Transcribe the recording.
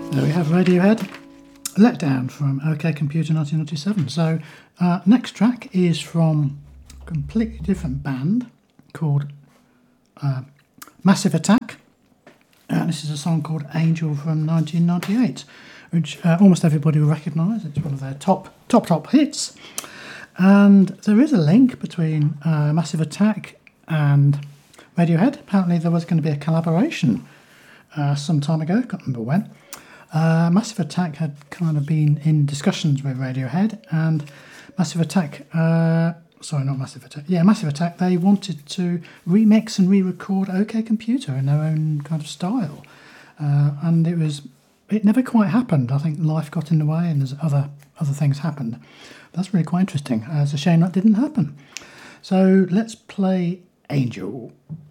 There we have Radiohead, Letdown from OK Computer 1997. So next track is from a completely different band called Massive Attack. This is a song called Angel from 1998, which almost everybody will recognise. It's one of their top hits. And there is a link between Massive Attack and Radiohead. Apparently there was going to be a collaboration some time ago, can't remember when. Massive Attack had kind of been in discussions with Radiohead, and Massive Attack, Massive Attack, they wanted to remix and re-record OK Computer in their own kind of style. And it never quite happened. I think life got in the way and there's other things happened. That's really quite interesting. It's a shame that didn't happen. So let's play Angel.